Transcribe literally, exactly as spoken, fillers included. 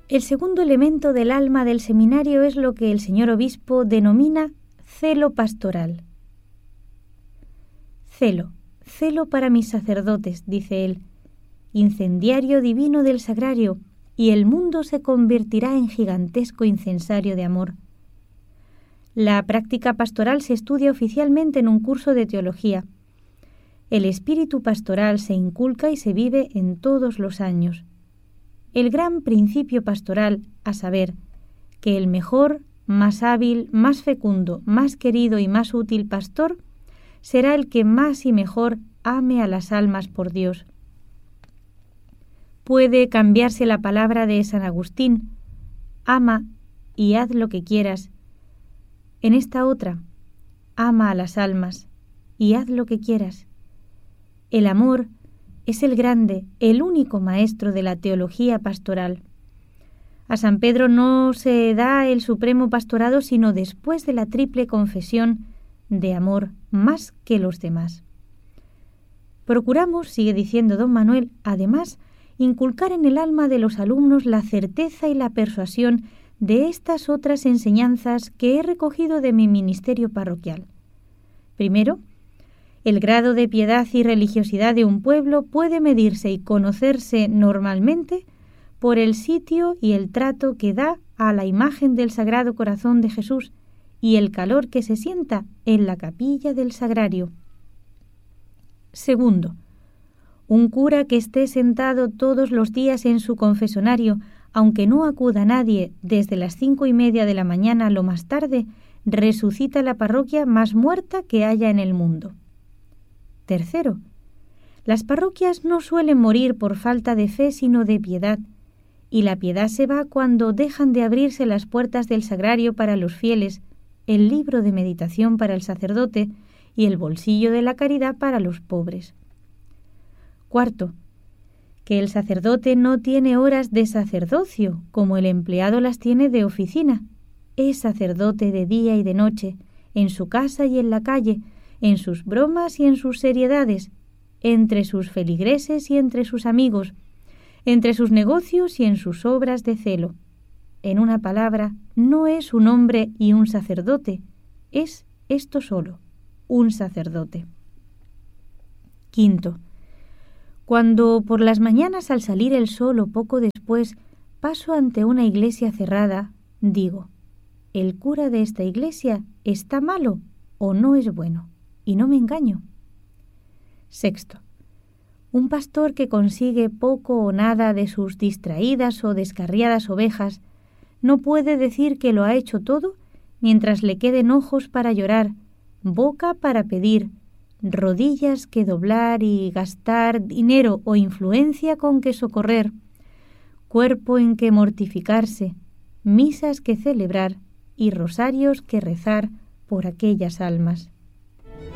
El segundo elemento del alma del seminario es lo que el señor obispo denomina celo pastoral. Celo, celo para mis sacerdotes, dice él, incendiario divino del sagrario, y el mundo se convertirá en gigantesco incensario de amor. La práctica pastoral se estudia oficialmente en un curso de teología. El espíritu pastoral se inculca y se vive en todos los años. El gran principio pastoral, a saber, que el mejor, más hábil, más fecundo, más querido y más útil pastor será el que más y mejor ame a las almas por Dios. Puede cambiarse la palabra de San Agustín, ama y haz lo que quieras, en esta otra, ama a las almas y haz lo que quieras. El amor es el grande, el único maestro de la teología pastoral. A San Pedro no se da el supremo pastorado sino después de la triple confesión de amor más que los demás. Procuramos, sigue diciendo don Manuel, además, inculcar en el alma de los alumnos la certeza y la persuasión de estas otras enseñanzas que he recogido de mi ministerio parroquial. Primero, el grado de piedad y religiosidad de un pueblo puede medirse y conocerse normalmente por el sitio y el trato que da a la imagen del Sagrado Corazón de Jesús y el calor que se sienta en la capilla del sagrario. Segundo, un cura que esté sentado todos los días en su confesonario, aunque no acuda nadie desde las cinco y media de la mañana lo más tarde, resucita la parroquia más muerta que haya en el mundo. Tercero, las parroquias no suelen morir por falta de fe sino de piedad, y la piedad se va cuando dejan de abrirse las puertas del sagrario para los fieles, el libro de meditación para el sacerdote y el bolsillo de la caridad para los pobres. Cuarto, que el sacerdote no tiene horas de sacerdocio, como el empleado las tiene de oficina. Es sacerdote de día y de noche, en su casa y en la calle, en sus bromas y en sus seriedades, entre sus feligreses y entre sus amigos, entre sus negocios y en sus obras de celo. En una palabra, no es un hombre y un sacerdote, es esto solo, un sacerdote. Quinto, cuando por las mañanas al salir el sol o poco después paso ante una iglesia cerrada, digo, ¿el cura de esta iglesia está malo o no es bueno? Y no me engaño. Sexto, un pastor que consigue poco o nada de sus distraídas o descarriadas ovejas no puede decir que lo ha hecho todo mientras le queden ojos para llorar, boca para pedir, rodillas que doblar y gastar, dinero o influencia con que socorrer, cuerpo en que mortificarse, misas que celebrar y rosarios que rezar por aquellas almas.